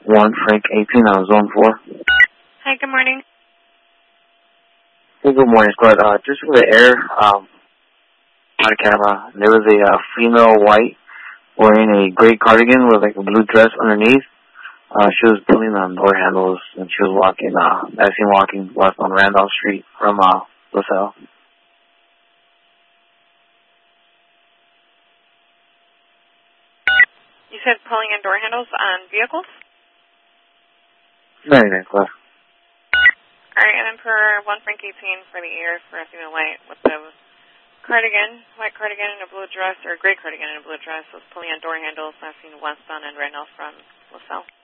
1 Frank 18 on zone 4. Hi, good morning. Hey, good morning, Squad. Just for the air, on camera, there was a female white wearing a gray cardigan with like a blue dress underneath. She was pulling on door handles and she was walking, I seen walking west on Randolph Street from LaSalle. You said pulling in door handles on vehicles? 99 class. All right, and then for 1 Frank 18 for the air for a female white with the cardigan, white cardigan and a blue dress, or gray cardigan and a blue dress, was pulling on door handles, I've seen westbound and Randolph from LaSalle.